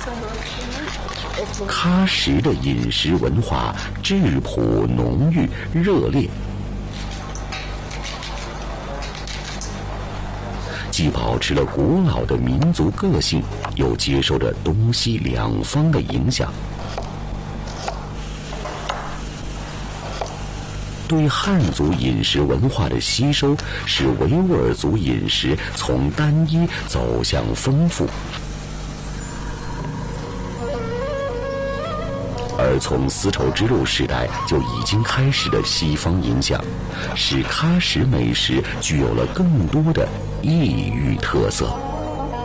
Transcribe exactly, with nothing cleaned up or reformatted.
喀什的饮食文化质朴浓郁热烈，既保持了古老的民族个性，又接受着东西两方的影响。对汉族饮食文化的吸收，使维吾尔族饮食从单一走向丰富。而从丝绸之路时代就已经开始的西方影响，使喀什美食具有了更多的异域特色。